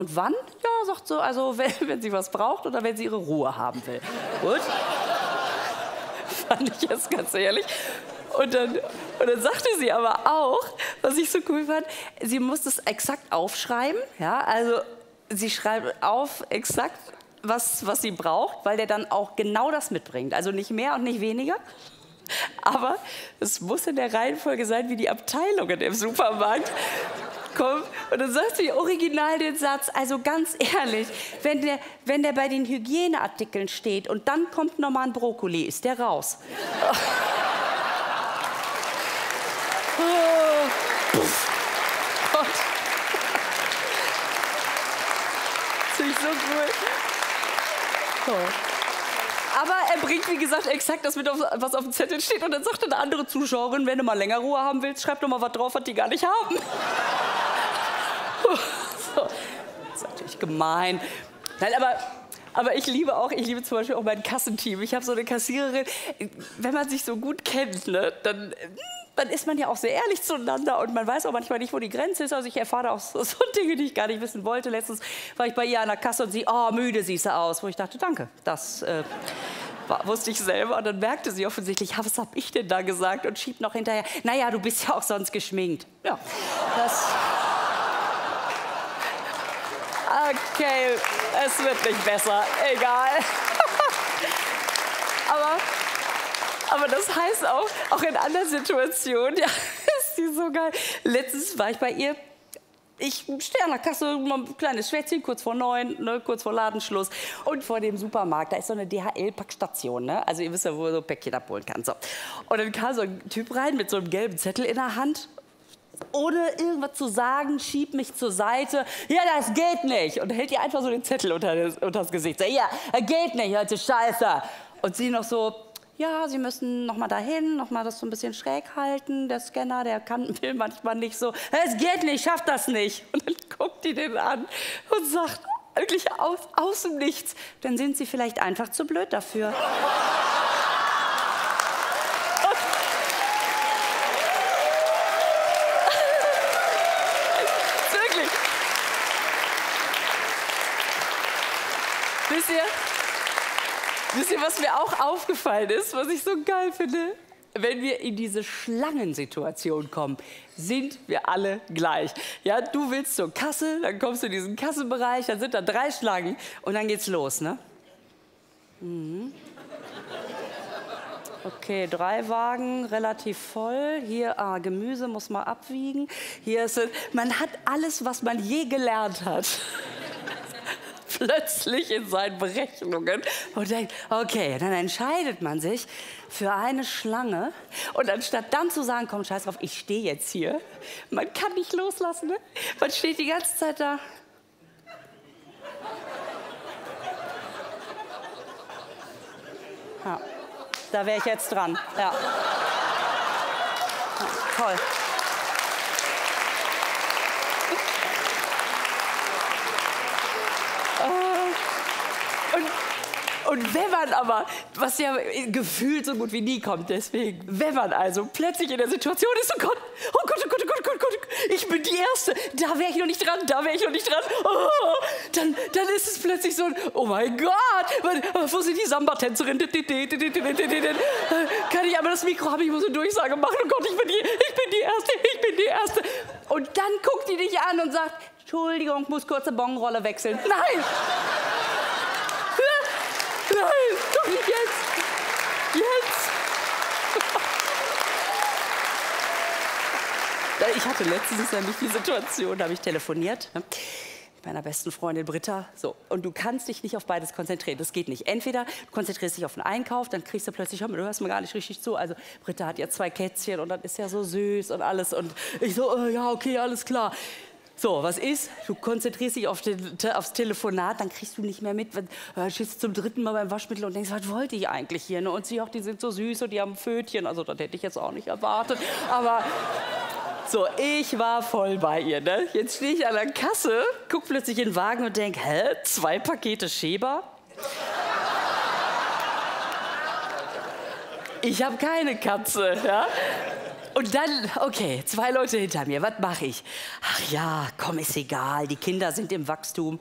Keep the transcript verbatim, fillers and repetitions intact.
Und wann? Ja, sagt sie, also wenn, wenn sie was braucht oder wenn sie ihre Ruhe haben will. Gut. Fand ich jetzt ganz ehrlich. Und dann, und dann sagte sie aber auch, was ich so cool fand, sie muss das exakt aufschreiben. Ja, also sie schreibt auf exakt, was, was sie braucht, weil der dann auch genau das mitbringt. Also nicht mehr und nicht weniger. Aber es muss in der Reihenfolge sein, wie die Abteilungen im Supermarkt kommen. Und dann sagt sie original den Satz, also ganz ehrlich, wenn der, wenn der bei den Hygieneartikeln steht und dann kommt nochmal ein Brokkoli, ist der raus. Oh. Gott. Das finde ich so cool. So. Aber er bringt, wie gesagt, exakt das mit, was auf dem Zettel steht. Und dann sagt eine andere Zuschauerin, wenn du mal länger Ruhe haben willst, schreib doch mal was drauf, was die gar nicht haben. So. Das ist natürlich gemein. Nein, aber, aber ich liebe auch, ich liebe zum Beispiel auch mein Kassenteam. Ich habe so eine Kassiererin, wenn man sich so gut kennt, ne, dann, dann ist man ja auch sehr ehrlich zueinander und man weiß auch manchmal nicht, wo die Grenze ist. Also ich erfahre auch so, so Dinge, die ich gar nicht wissen wollte. Letztens war ich bei ihr an der Kasse und sie, oh, müde siehst du aus. Wo ich dachte, danke, das äh, war, wusste ich selber. Und dann merkte sie offensichtlich, ja, was habe ich denn da gesagt? Und schiebt noch hinterher, naja, du bist ja auch sonst geschminkt. Ja, das... Okay, es wird nicht besser, egal. aber, aber das heißt auch, auch in anderen Situationen, ja, ist die so geil. Letztens war ich bei ihr, ich stehe an der Kasse, ein kleines Schwätzchen, kurz vor neun, ne, kurz vor Ladenschluss. Und vor dem Supermarkt, da ist so eine D H L-Packstation, ne? Also ihr wisst ja, wo man so Päckchen abholen kann. So. Und dann kam so ein Typ rein mit so einem gelben Zettel in der Hand. Ohne irgendwas zu sagen, schiebt mich zur Seite. Ja, das geht nicht. Und hält ihr einfach so den Zettel unter das, unter das Gesicht. Sagt, ja, das geht nicht, heute Scheiße. Und sie noch so, ja, Sie müssen noch mal dahin, noch mal das so ein bisschen schräg halten. Der Scanner, der kann, will manchmal nicht so. Es geht nicht, schafft das nicht. Und dann guckt die den an und sagt, wirklich aus, aus dem Nichts, dann sind Sie vielleicht einfach zu blöd dafür. Wisst ihr, wisst ihr, was mir auch aufgefallen ist, was ich so geil finde? Wenn wir in diese Schlangensituation kommen, sind wir alle gleich. Ja, du willst zur Kasse, dann kommst du in diesen Kassenbereich, dann sind da drei Schlangen und dann geht's los, ne? Mhm. Okay, drei Wagen, relativ voll. Hier, ah, Gemüse muss man abwiegen. Hier ist, man hat alles, was man je gelernt hat. Plötzlich in seinen Berechnungen und denkt, okay, dann entscheidet man sich für eine Schlange und anstatt dann zu sagen, komm, scheiß drauf, ich stehe jetzt hier, man kann nicht loslassen, ne? Man steht die ganze Zeit da. Ja, da wäre ich jetzt dran, ja. Ja, toll. Und, und wenn man aber, was ja gefühlt so gut wie nie kommt, deswegen, wenn man also plötzlich in der Situation ist, oh Gott, oh Gott, oh Gott, oh Gott, oh Gott, oh Gott, ich bin die Erste, da wäre ich noch nicht dran, da wäre ich noch nicht dran, oh, dann, dann ist es plötzlich so, oh mein Gott, wo sind die Samba-Tänzerinnen? Kann ich aber das Mikro haben, ich muss eine Durchsage machen, oh Gott, ich bin die, ich bin die Erste, ich bin die Erste. Und dann guckt die dich an und sagt, Entschuldigung, muss kurze Bonrolle wechseln. Nein! Nein, doch nicht jetzt! Jetzt! Ich hatte letztens nämlich die Situation, da habe ich telefoniert ne, mit meiner besten Freundin Britta. So, und du kannst dich nicht auf beides konzentrieren. Das geht nicht. Entweder du konzentrierst dich auf den Einkauf, dann kriegst du plötzlich, hör mal, du hörst mir gar nicht richtig zu. Also Britta hat ja zwei Kätzchen und das ist ja so süß und alles. Und ich so, äh, ja, okay, alles klar. So, was ist? Du konzentrierst dich auf den, aufs Telefonat, dann kriegst du nicht mehr mit. Du äh, stehst zum dritten Mal beim Waschmittel und denkst, was wollte ich eigentlich hier? Ne? Und sie auch, die sind so süß und die haben Pfötchen. Also das hätte ich jetzt auch nicht erwartet. Aber so, ich war voll bei ihr. Ne? Jetzt stehe ich an der Kasse, guck plötzlich in den Wagen und denk, hä, zwei Pakete Schäber? Ich habe keine Katze. Ja? Und dann, okay, zwei Leute hinter mir, was mache ich? Ach ja, komm, ist egal, die Kinder sind im Wachstum.